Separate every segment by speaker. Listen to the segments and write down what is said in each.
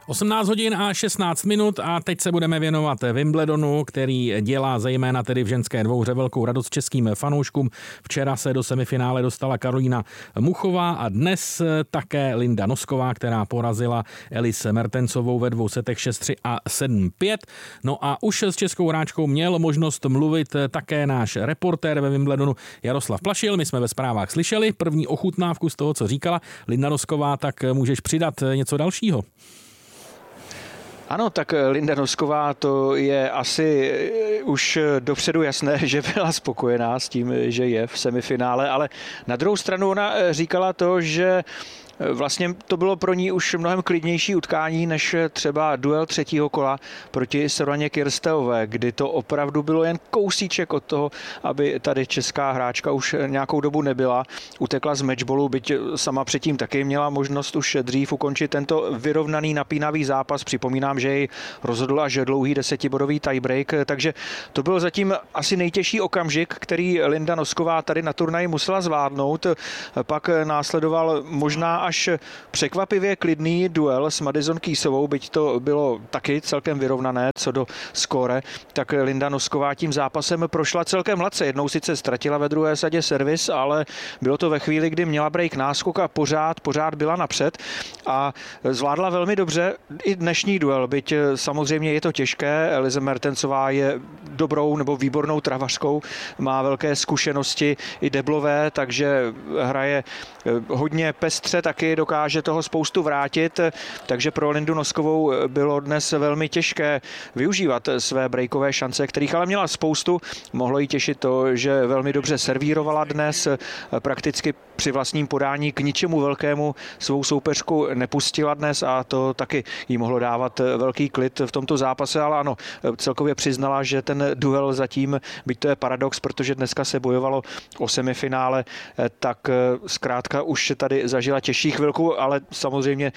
Speaker 1: 18 hodin a 16 minut a teď se budeme věnovat Wimbledonu, který dělá zejména tedy v ženské dvouhře velkou radost českým fanouškům. Včera se do semifinále dostala Karolína Muchová a dnes také Linda Nosková, která porazila Elise Mertensovou ve 2 setech 6-3 a 7-5. No a už s českou hráčkou měl možnost mluvit také náš reportér ve Wimbledonu Jaroslav Plašil. My jsme ve zprávách slyšeli první ochutnávku z toho, co říkala Linda Nosková, tak můžeš přidat něco dalšího?
Speaker 2: Ano, tak Linda Nosková, to je asi už dopředu jasné, že byla spokojená s tím, že je v semifinále, ale na druhou stranu ona říkala to, že vlastně to bylo pro ní už mnohem klidnější utkání než třeba duel třetího kola proti Soraně Kyrsteové, kdy to opravdu bylo jen kousíček od toho, aby tady česká hráčka už nějakou dobu nebyla. Utekla z matchballu, byť sama předtím taky měla možnost už dřív ukončit tento vyrovnaný napínavý zápas. Připomínám, že jej rozhodl až dlouhý 10bodový tiebreak, takže to byl zatím asi nejtěžší okamžik, který Linda Nosková tady na turnaji musela zvládnout. Pak následoval možná až překvapivě klidný duel s Madison Keysovou, byť to bylo taky celkem vyrovnané co do skóre, tak Linda Nosková tím zápasem prošla celkem hladce. Jednou sice ztratila ve druhé sadě servis, ale bylo to ve chvíli, kdy měla break náskok a pořád byla napřed a zvládla velmi dobře i dnešní duel, byť samozřejmě je to těžké. Elise Mertensová je dobrou nebo výbornou travařkou, má velké zkušenosti i deblové, takže hraje hodně pestře, taky dokáže toho spoustu vrátit, takže pro Lindu Noskovou bylo dnes velmi těžké využívat své breakové šance, kterých ale měla spoustu. Mohlo jí těšit to, že velmi dobře servírovala dnes, prakticky při vlastním podání k ničemu velkému svou soupeřku nepustila dnes a to taky jí mohlo dávat velký klid v tomto zápase, ale ano, celkově přiznala, že ten duel zatím, byť to je paradox, protože dneska se bojovalo o semifinále, tak zkrátka už tady zažila těžší chvilku, ale samozřejmě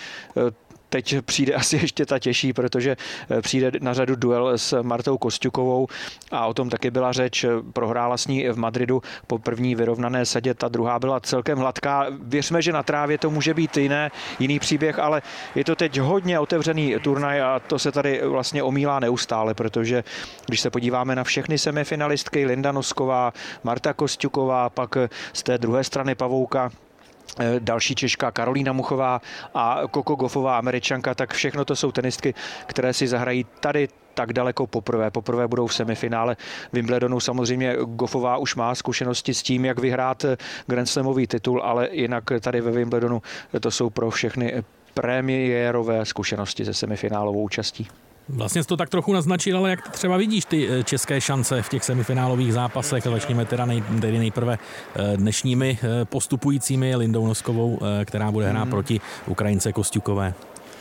Speaker 2: teď přijde asi ještě ta těžší, protože přijde na řadu duel s Martou Kosťukovou a o tom taky byla řeč. Prohrála s ní v Madridu po první vyrovnané sadě, ta druhá byla celkem hladká. Věřme, že na trávě to může být jiný příběh, ale je to teď hodně otevřený turnaj a to se tady vlastně omílá neustále, protože když se podíváme na všechny semifinalistky, Linda Nosková, Marta Kosťuková, pak z té druhé strany pavouka další Češka Karolína Muchová a Coco Gauffová, Američanka, tak všechno to jsou tenistky, které si zahrají tady tak daleko poprvé. Poprvé budou v semifinále Wimbledonu. Samozřejmě Gauffová už má zkušenosti s tím, jak vyhrát Grand Slamový titul, ale jinak tady ve Wimbledonu to jsou pro všechny premiérové zkušenosti se semifinálovou účastí.
Speaker 1: Vlastně jsi to tak trochu naznačil, ale jak třeba vidíš ty české šance v těch semifinálových zápasech? Začněme teda nejprve dnešními postupujícími Lindou Noskovou, která bude hrát proti Ukrajince Kosťukové.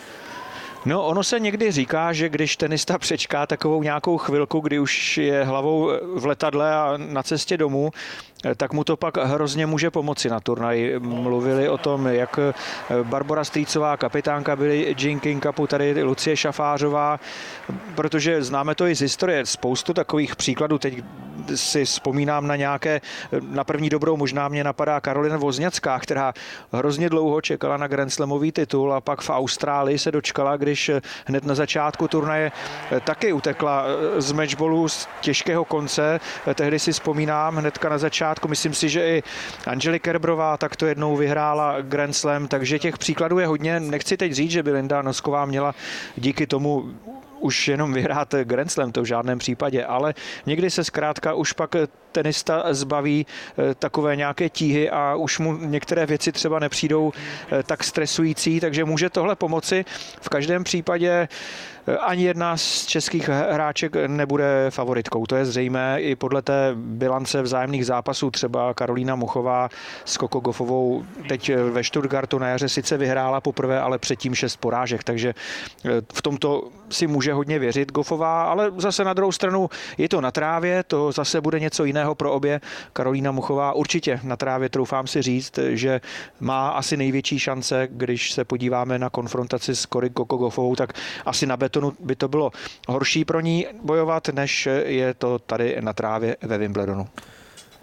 Speaker 2: No, ono se někdy říká, že když tenista přečká takovou nějakou chvilku, kdy už je hlavou v letadle a na cestě domů, tak mu to pak hrozně může pomoci na turnaji. Mluvili o tom, jak Barbora Strýcová, kapitánka Billie Jean King Cupu, tady Lucie Šafářová, protože známe to i z historie, spoustu takových příkladů. Teď si vzpomínám na nějaké, na první dobrou možná mě napadá Karolina Wozniacká, která hrozně dlouho čekala na Grand Slamový titul a pak v Austrálii se dočkala, když hned na začátku turnaje taky utekla z matchballu z těžkého konce. Tehdy si vzpomínám hnedka na začátku, myslím si, že i Angelique Kerberová takto jednou vyhrála Grand Slam, takže těch příkladů je hodně. Nechci teď říct, že by Linda Nosková měla díky tomu už jenom vyhrát Grand Slam, to v žádném případě, ale někdy se zkrátka už pak tenista zbaví takové nějaké tíhy a už mu některé věci třeba nepřijdou tak stresující, takže může tohle pomoci. V každém případě ani jedna z českých hráček nebude favoritkou. To je zřejmé i podle té bilance vzájemných zápasů. Třeba Karolína Muchová s Coco Gauffovou teď ve Stuttgartu na jaře sice vyhrála poprvé, ale předtím 6 porážek, takže v tomto si může hodně věřit Gauffová, ale zase na druhou stranu je to na trávě, to zase bude něco jiného pro obě. Karolína Muchová určitě na trávě, troufám si říct, že má asi největší šance, když se podíváme na konfrontaci s Coco Gauffovou, tak asi na betonu by to bylo horší pro ní bojovat, než je to tady na trávě ve Wimbledonu.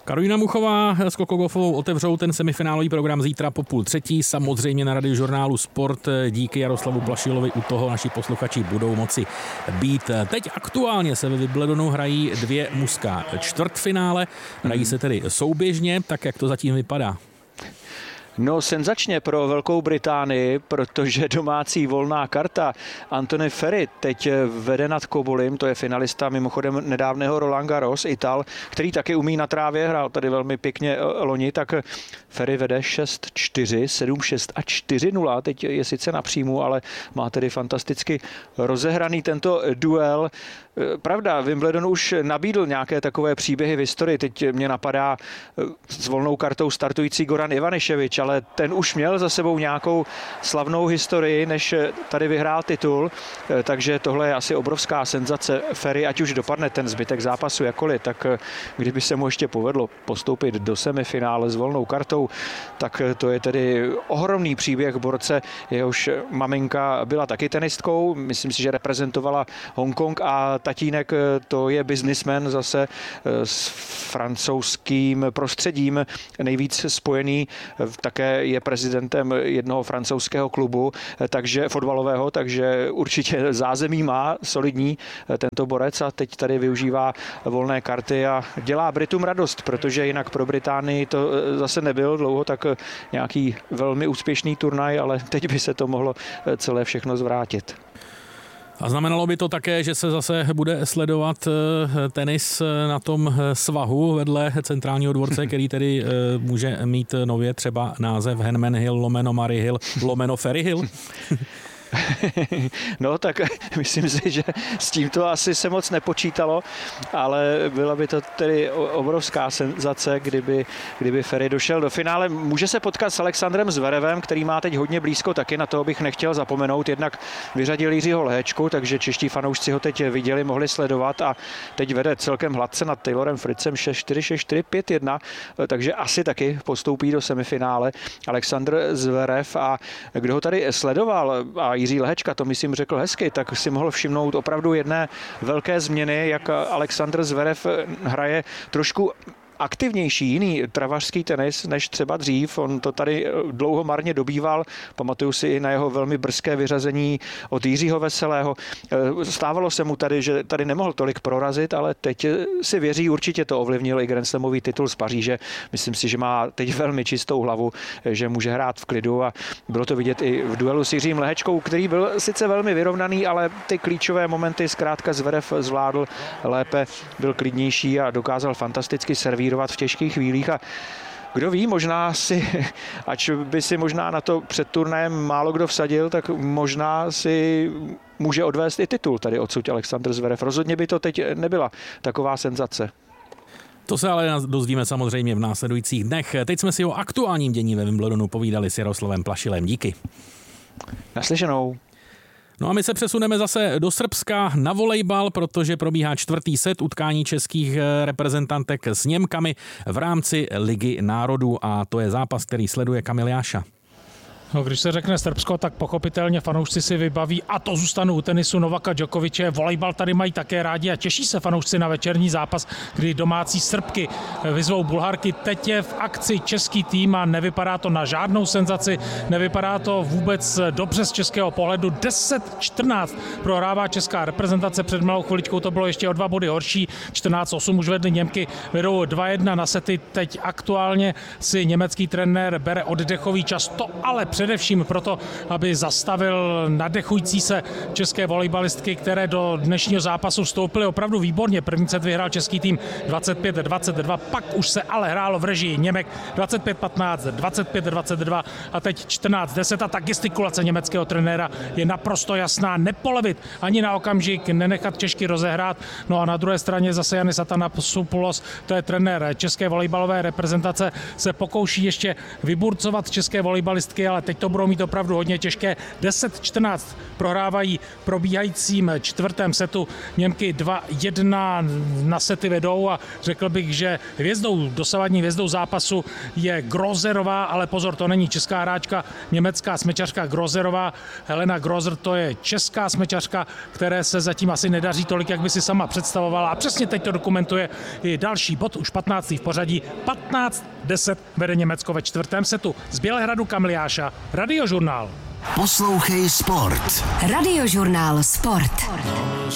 Speaker 1: Karolína Muchová s Coco Gauffovou otevřou ten semifinálový program zítra po 2:30. Samozřejmě na Radiožurnálu Sport díky Jaroslavu Plašilovi u toho naši posluchači budou moci být. Teď aktuálně se ve Wimbledonu hrají 2 mužská čtvrtfinále. Hrají se tedy souběžně, tak jak to zatím vypadá?
Speaker 2: No senzačně pro Velkou Británii, protože domácí volná karta Anthony Ferry teď vede nad Kobolim, to je finalista mimochodem nedávného Roland Garros, Ital, který taky umí na trávě, hrál tady velmi pěkně loni, tak Ferry vede 6-4, 7-6 a 4-0, teď je sice na příjmu, ale má tedy fantasticky rozehraný tento duel. Pravda, Wimbledon už nabídl nějaké takové příběhy v historii. Teď mě napadá s volnou kartou startující Goran Ivaniševič, ale ten už měl za sebou nějakou slavnou historii, než tady vyhrál titul. Takže tohle je asi obrovská senzace Ferry, ať už dopadne ten zbytek zápasu jakkoliv, tak kdyby se mu ještě povedlo postoupit do semifinále s volnou kartou, tak to je tedy ohromný příběh borce, jehož maminka byla taky tenistkou, myslím si, že reprezentovala Hongkong a tatínek to je biznismen zase s francouzským prostředím nejvíc spojený, také je prezidentem jednoho francouzského klubu, takže fotbalového, takže určitě zázemí má solidní tento borec a teď tady využívá volné karty a dělá Britům radost, protože jinak pro Británii to zase nebyl dlouho tak nějaký velmi úspěšný turnaj, ale teď by se to mohlo celé všechno zvrátit.
Speaker 1: A znamenalo by to také, že se zase bude sledovat tenis na tom svahu vedle centrálního dvorce, který tedy může mít nově třeba název Henman Hill, lomeno Murray Hill, lomeno Ferry Hill?
Speaker 2: No tak myslím si, že s tímto asi se moc nepočítalo, ale byla by to tedy obrovská senzace, kdyby Ferry došel do finále. Může se potkat s Alexandrem Zverevem, který má teď hodně blízko, taky na to bych nechtěl zapomenout. Jednak vyřadil Jiřího Lehečku, takže čeští fanoušci ho teď viděli, mohli sledovat a teď vede celkem hladce nad Taylorem Fritzem 6-4, 6-4, 5-1, takže asi taky postoupí do semifinále Alexandr Zverev a kdo ho tady sledoval a Jiří Lehečka to myslím řekl hezky, tak si mohl všimnout opravdu jedné velké změny, jak Alexandr Zverev hraje trošku aktivnější, jiný travařský tenis než třeba dřív. On to tady dlouho marně dobýval. Pamatuju si i na jeho velmi brzké vyřazení od Jiřího Veselého. Stávalo se mu tady, že tady nemohl tolik prorazit, ale teď si věří, určitě to ovlivnil i Grand Slamový titul z Paříže. Myslím si, že má teď velmi čistou hlavu, že může hrát v klidu a bylo to vidět i v duelu s Jiřím Lehečkou, který byl sice velmi vyrovnaný, ale ty klíčové momenty zkrátka Zverev zvládl lépe, byl klidnější a dokázal fantasticky servírovat v těžkých chvílích a kdo ví, možná si, ač by si možná na to před turnajem málo kdo vsadil, tak možná si může odvést i titul tady odsud Alexandr Zverev. Rozhodně by to teď nebyla taková senzace.
Speaker 1: To se ale dozvíme samozřejmě v následujících dnech. Teď jsme si o aktuálním dění ve Wimbledonu povídali s Jaroslavem Plašilem. Díky.
Speaker 2: Naslyšenou.
Speaker 1: No a my se přesuneme zase do Srbska na volejbal, protože probíhá 4. set utkání českých reprezentantek s Němkami v rámci Ligy národů a to je zápas, který sleduje Kamil Jáša.
Speaker 3: No, když se řekne Srbsko, tak pochopitelně fanoušci si vybaví, a to zůstanu u tenisu, Novaka Djokoviče. Volejbal tady mají také rádi a těší se fanoušci na večerní zápas, kdy domácí Srbky vyzvou Bulharky. Teď je v akci český tým a nevypadá to na žádnou senzaci, nevypadá to vůbec dobře z českého pohledu. 10-14 prohrává česká reprezentace, před malou chviličkou to bylo ještě o 2 body horší, 14-8 už vedly Němky, vedou 2-1 na sety. Teď aktuálně si německý trenér bere oddechový čas, to ale především proto, aby zastavil nadechující se české volejbalistky, které do dnešního zápasu vstoupily opravdu výborně. První set vyhrál český tým 25-22, pak už se ale hrálo v režii Němek 25-15, 25-22 a teď 14-10 a ta gestikulace německého trenéra je naprosto jasná. Nepolevit ani na okamžik, nenechat Češky rozehrát. No a na druhé straně zase Janis Atanasopoulos, to je trenér české volejbalové reprezentace, se pokouší ještě vyburcovat české volejbalistky, ale teď teď to budou mít opravdu hodně těžké. 10-14 prohrávají probíhajícím čtvrtém setu. Němky 2-1 na sety vedou a řekl bych, že dosavadní hvězdou zápasu je Grozerová, ale pozor, to není česká hráčka, německá smečařka Grozerová. Helena Grozer, to je česká smečařka, které se zatím asi nedaří tolik, jak by si sama představovala. A přesně teď to dokumentuje i další bod, už 15. v pořadí. 15-10 vede Německo ve čtvrtém setu. Z Bělehradu Kamiliáša, Radiožurnál.
Speaker 4: Poslouchej sport.
Speaker 5: Radiožurnál Sport.